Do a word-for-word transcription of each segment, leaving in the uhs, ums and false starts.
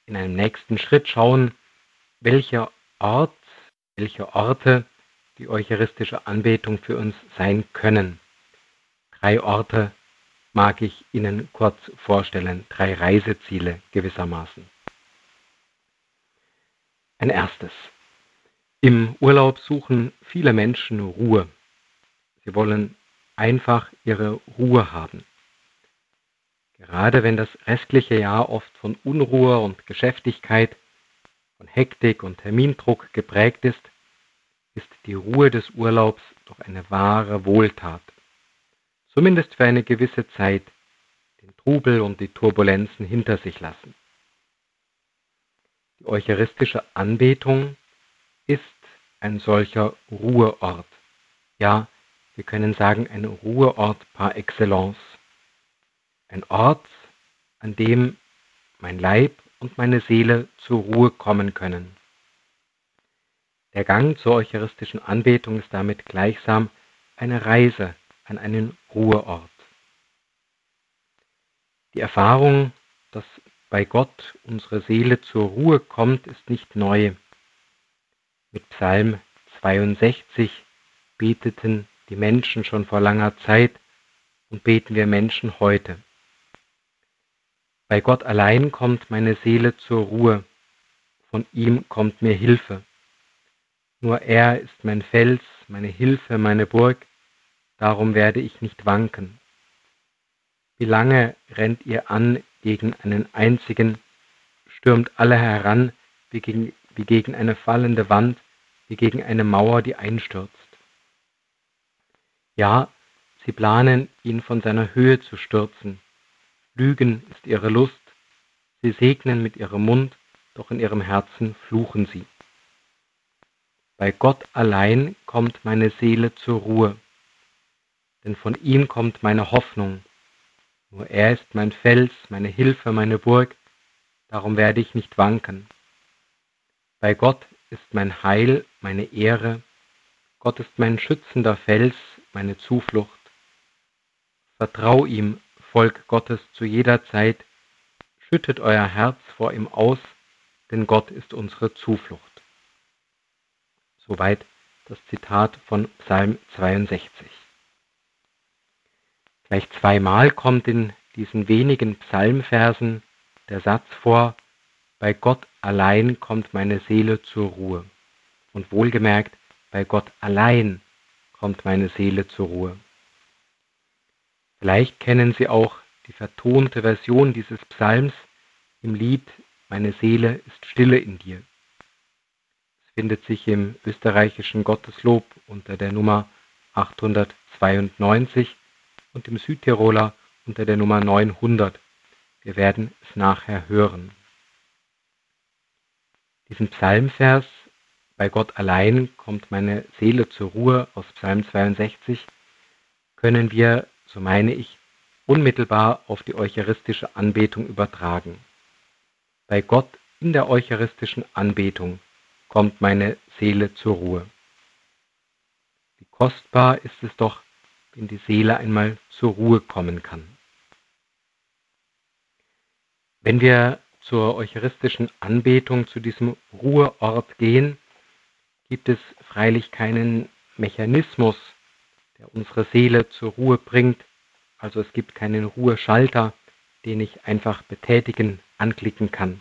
in einem nächsten Schritt schauen, welcher Ort, welche Orte die eucharistische Anbetung für uns sein können. Drei Orte mag ich Ihnen kurz vorstellen, drei Reiseziele gewissermaßen. Ein erstes. Im Urlaub suchen viele Menschen Ruhe. Sie wollen einfach ihre Ruhe haben. Gerade wenn das restliche Jahr oft von Unruhe und Geschäftigkeit, von Hektik und Termindruck geprägt ist, ist die Ruhe des Urlaubs doch eine wahre Wohltat. Zumindest für eine gewisse Zeit den Trubel und die Turbulenzen hinter sich lassen. Die eucharistische Anbetung ist ein solcher Ruheort. Ja, wir können sagen, ein Ruheort par excellence. Ein Ort, an dem mein Leib und meine Seele zur Ruhe kommen können. Der Gang zur eucharistischen Anbetung ist damit gleichsam eine Reise an einen Ruheort. Die Erfahrung, dass bei Gott unsere Seele zur Ruhe kommt, ist nicht neu. Mit Psalm zweiundsechzig beteten die Menschen schon vor langer Zeit und beten wir Menschen heute. Bei Gott allein kommt meine Seele zur Ruhe, von ihm kommt mir Hilfe. Nur er ist mein Fels, meine Hilfe, meine Burg, darum werde ich nicht wanken. Wie lange rennt ihr an gegen einen einzigen, stürmt alle heran wie gegen, wie gegen eine fallende Wand, wie gegen eine Mauer, die einstürzt. Ja, sie planen, ihn von seiner Höhe zu stürzen. Lügen ist ihre Lust, sie segnen mit ihrem Mund, doch in ihrem Herzen fluchen sie. Bei Gott allein kommt meine Seele zur Ruhe, denn von ihm kommt meine Hoffnung. Nur er ist mein Fels, meine Hilfe, meine Burg, darum werde ich nicht wanken. Bei Gott ist mein Heil, meine Ehre, Gott ist mein schützender Fels, meine Zuflucht. Vertrau ihm, Volk Gottes, zu jeder Zeit, schüttet euer Herz vor ihm aus, denn Gott ist unsere Zuflucht. Soweit das Zitat von Psalm zweiundsechzig. Gleich zweimal kommt in diesen wenigen Psalmversen der Satz vor, bei Gott allein kommt meine Seele zur Ruhe. Und wohlgemerkt, bei Gott allein kommt meine Seele zur Ruhe. Vielleicht kennen Sie auch die vertonte Version dieses Psalms im Lied Meine Seele ist stille in dir. Es findet sich im österreichischen Gotteslob unter der Nummer achthundertzweiundneunzig und im Südtiroler unter der Nummer neunhundert. Wir werden es nachher hören. Diesen Psalmvers, bei Gott allein kommt meine Seele zur Ruhe, aus Psalm zweiundsechzig, können wir, so meine ich, unmittelbar auf die eucharistische Anbetung übertragen. Bei Gott in der eucharistischen Anbetung kommt meine Seele zur Ruhe. Wie kostbar ist es doch, wenn die Seele einmal zur Ruhe kommen kann. Wenn wir zur eucharistischen Anbetung, zu diesem Ruheort gehen, gibt es freilich keinen Mechanismus, der unsere Seele zur Ruhe bringt. Also es gibt keinen Ruheschalter, den ich einfach betätigen, anklicken kann.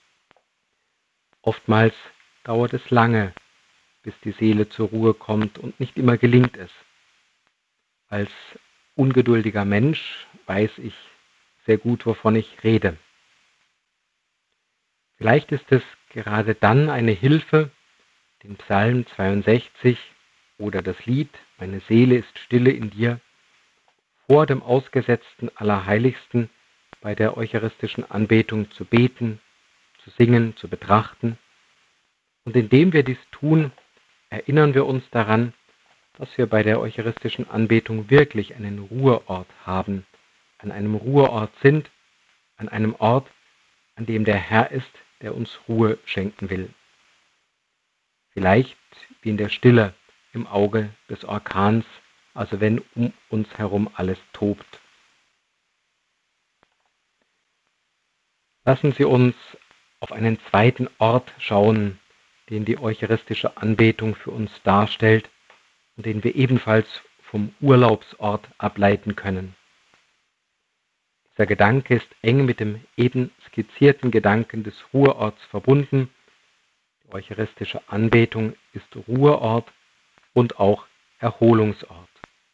Oftmals dauert es lange, bis die Seele zur Ruhe kommt und nicht immer gelingt es. Als ungeduldiger Mensch weiß ich sehr gut, wovon ich rede. Vielleicht ist es gerade dann eine Hilfe, den Psalm zweiundsechzig oder das Lied Meine Seele ist stille in dir vor dem ausgesetzten Allerheiligsten bei der eucharistischen Anbetung zu beten, zu singen, zu betrachten. Und indem wir dies tun, erinnern wir uns daran, dass wir bei der eucharistischen Anbetung wirklich einen Ruheort haben, an einem Ruheort sind, an einem Ort, an dem der Herr ist, der uns Ruhe schenken will. Vielleicht wie in der Stille im Auge des Orkans, also wenn um uns herum alles tobt. Lassen Sie uns auf einen zweiten Ort schauen, den die eucharistische Anbetung für uns darstellt und den wir ebenfalls vom Urlaubsort ableiten können. Dieser Gedanke ist eng mit dem eben skizzierten Gedanken des Ruheorts verbunden. Die eucharistische Anbetung ist Ruheort und auch Erholungsort.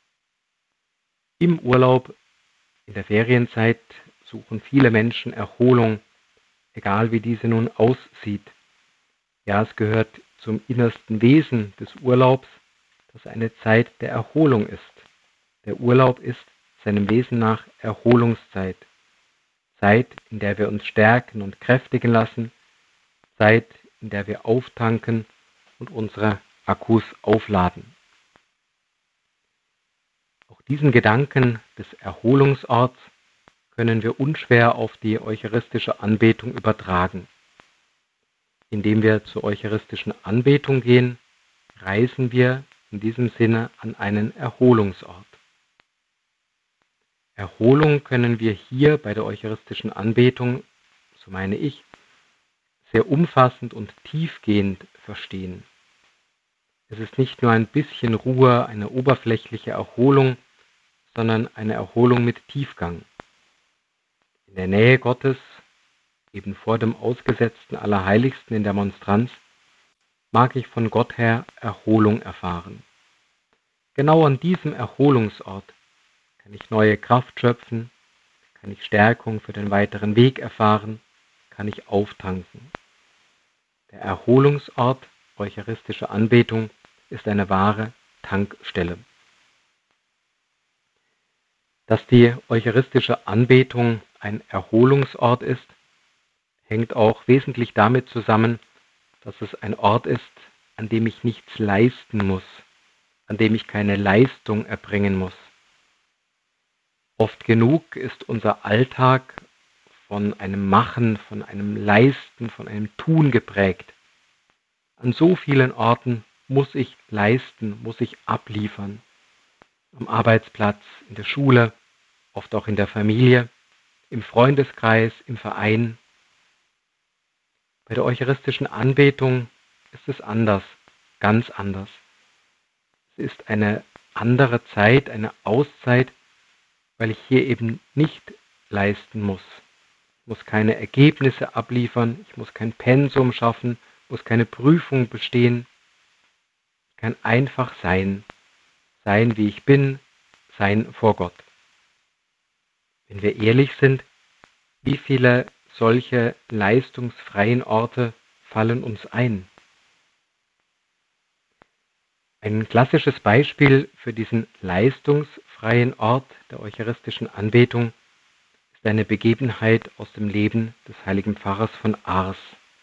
Im Urlaub, in der Ferienzeit, suchen viele Menschen Erholung, egal wie diese nun aussieht. Ja, es gehört zum innersten Wesen des Urlaubs, dass eine Zeit der Erholung ist. Der Urlaub ist seinem Wesen nach Erholungszeit. Zeit, in der wir uns stärken und kräftigen lassen. Zeit, in der wir auftanken und unsere Akkus aufladen. Auch diesen Gedanken des Erholungsorts können wir unschwer auf die eucharistische Anbetung übertragen. Indem wir zur eucharistischen Anbetung gehen, reisen wir in diesem Sinne an einen Erholungsort. Erholung können wir hier bei der eucharistischen Anbetung, so meine ich, sehr umfassend und tiefgehend verstehen. Es ist nicht nur ein bisschen Ruhe, eine oberflächliche Erholung, sondern eine Erholung mit Tiefgang. In der Nähe Gottes, eben vor dem ausgesetzten Allerheiligsten in der Monstranz, mag ich von Gott her Erholung erfahren. Genau an diesem Erholungsort kann ich neue Kraft schöpfen, kann ich Stärkung für den weiteren Weg erfahren, kann ich auftanken. Der Erholungsort eucharistischer Anbetung ist eine wahre Tankstelle. Dass die eucharistische Anbetung ein Erholungsort ist, hängt auch wesentlich damit zusammen, dass es ein Ort ist, an dem ich nichts leisten muss, an dem ich keine Leistung erbringen muss. Oft genug ist unser Alltag von einem Machen, von einem Leisten, von einem Tun geprägt. An so vielen Orten muss ich leisten, muss ich abliefern. Am Arbeitsplatz, in der Schule, oft auch in der Familie, im Freundeskreis, im Verein. Bei der eucharistischen Anbetung ist es anders, ganz anders. Es ist eine andere Zeit, eine Auszeit, weil ich hier eben nicht leisten muss. Ich muss keine Ergebnisse abliefern, ich muss kein Pensum schaffen, muss keine Prüfung bestehen. Ich kann einfach sein, sein wie ich bin, sein vor Gott. Wenn wir ehrlich sind, wie viele solche leistungsfreien Orte fallen uns ein? Ein klassisches Beispiel für diesen leistungsfreien Ort der eucharistischen Anbetung ist eine Begebenheit aus dem Leben des heiligen Pfarrers von Ars.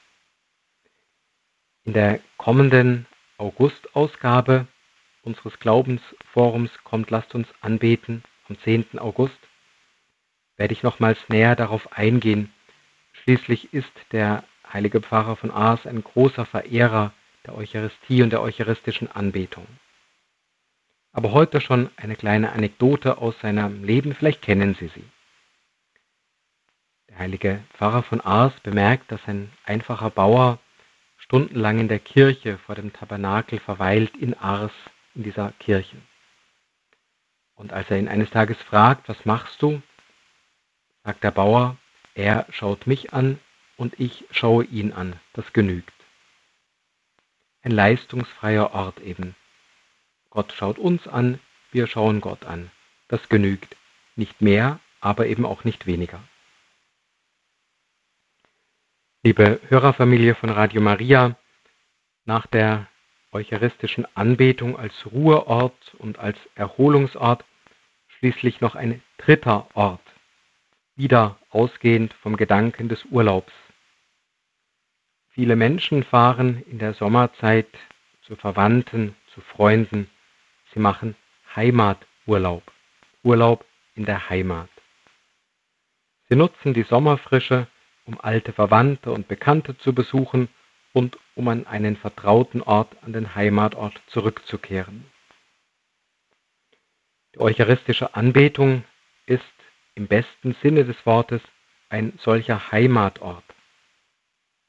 In der kommenden August-Ausgabe unseres Glaubensforums Kommt, lasst uns anbeten am zehnten August werde ich nochmals näher darauf eingehen. Schließlich ist der heilige Pfarrer von Ars ein großer Verehrer der Eucharistie und der eucharistischen Anbetung. Aber heute schon eine kleine Anekdote aus seinem Leben, vielleicht kennen Sie sie. Der heilige Pfarrer von Ars bemerkt, dass ein einfacher Bauer stundenlang in der Kirche vor dem Tabernakel verweilt in Ars, in dieser Kirche. Und als er ihn eines Tages fragt, was machst du, sagt der Bauer, er schaut mich an und ich schaue ihn an, das genügt. Ein leistungsfreier Ort eben. Gott schaut uns an, wir schauen Gott an. Das genügt. Nicht mehr, aber eben auch nicht weniger. Liebe Hörerfamilie von Radio Maria, nach der eucharistischen Anbetung als Ruheort und als Erholungsort schließlich noch ein dritter Ort, wieder ausgehend vom Gedanken des Urlaubs. Viele Menschen fahren in der Sommerzeit zu Verwandten, zu Freunden. Sie machen Heimaturlaub, Urlaub in der Heimat. Sie nutzen die Sommerfrische, um alte Verwandte und Bekannte zu besuchen und um an einen vertrauten Ort, an den Heimatort zurückzukehren. Die eucharistische Anbetung ist im besten Sinne des Wortes ein solcher Heimatort.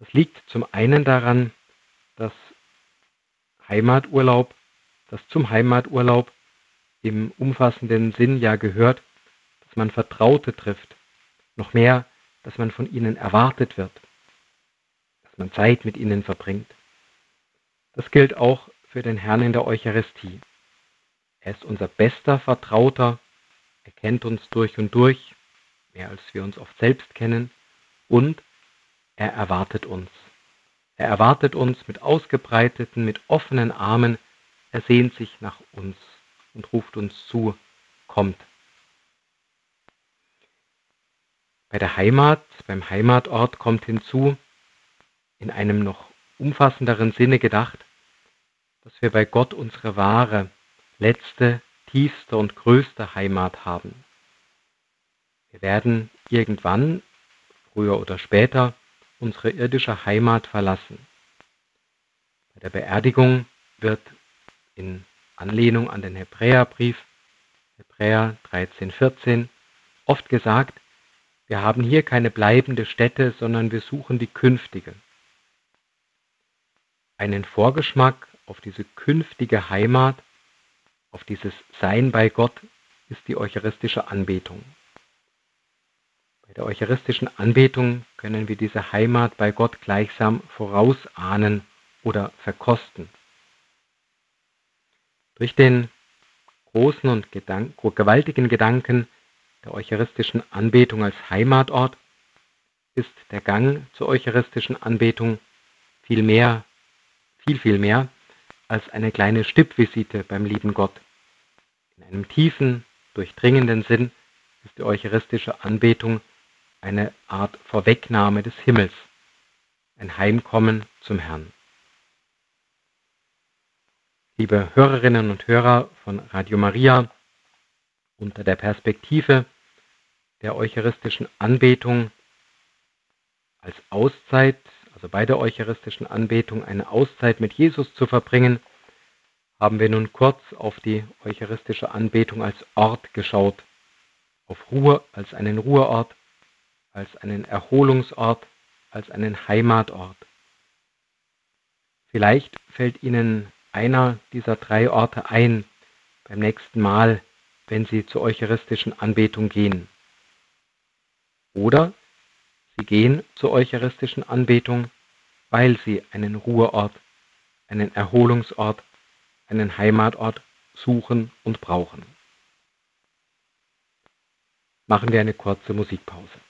Das liegt zum einen daran, dass Heimaturlaub, dass zum Heimaturlaub im umfassenden Sinn ja gehört, dass man Vertraute trifft, noch mehr, dass man von ihnen erwartet wird, dass man Zeit mit ihnen verbringt. Das gilt auch für den Herrn in der Eucharistie. Er ist unser bester Vertrauter, er kennt uns durch und durch, mehr als wir uns oft selbst kennen, und er erwartet uns. Er erwartet uns mit ausgebreiteten, mit offenen Armen, er sehnt sich nach uns und ruft uns zu, kommt. Bei der Heimat, beim Heimatort kommt hinzu, in einem noch umfassenderen Sinne gedacht, dass wir bei Gott unsere wahre, letzte, tiefste und größte Heimat haben. Wir werden irgendwann, früher oder später, unsere irdische Heimat verlassen. Bei der Beerdigung wird in Anlehnung an den Hebräerbrief, Hebräer dreizehn, vierzehn, oft gesagt, wir haben hier keine bleibende Stätte, sondern wir suchen die künftige. Einen Vorgeschmack auf diese künftige Heimat, auf dieses Sein bei Gott, ist die eucharistische Anbetung. Bei der eucharistischen Anbetung können wir diese Heimat bei Gott gleichsam vorausahnen oder verkosten. Durch den großen und Gedank- gewaltigen Gedanken der eucharistischen Anbetung als Heimatort ist der Gang zur eucharistischen Anbetung viel mehr, viel, viel mehr als eine kleine Stippvisite beim lieben Gott. In einem tiefen, durchdringenden Sinn ist die eucharistische Anbetung eine Art Vorwegnahme des Himmels, ein Heimkommen zum Herrn. Liebe Hörerinnen und Hörer von Radio Maria, unter der Perspektive der eucharistischen Anbetung als Auszeit, also bei der eucharistischen Anbetung eine Auszeit mit Jesus zu verbringen, haben wir nun kurz auf die eucharistische Anbetung als Ort geschaut, auf Ruhe als einen Ruheort, als einen Erholungsort, als einen Heimatort. Vielleicht fällt Ihnen einer dieser drei Orte ein beim nächsten Mal, wenn Sie zur eucharistischen Anbetung gehen. Oder Sie gehen zur eucharistischen Anbetung, weil Sie einen Ruheort, einen Erholungsort, einen Heimatort suchen und brauchen. Machen wir eine kurze Musikpause.